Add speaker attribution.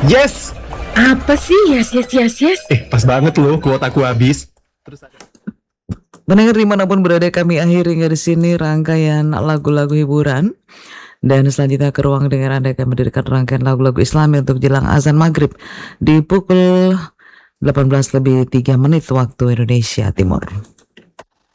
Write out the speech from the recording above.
Speaker 1: Yes!
Speaker 2: Apa sih? Yes.
Speaker 1: Pas banget loh, kuotaku habis.
Speaker 3: Pendengar dimanapun berada, kami akhiri hingga di sini rangkaian lagu-lagu hiburan. Dan selanjutnya ke ruang dengar Anda akan mendirikan rangkaian lagu-lagu Islami untuk jelang azan maghrib di pukul 18 lebih 3 menit waktu Indonesia Timur.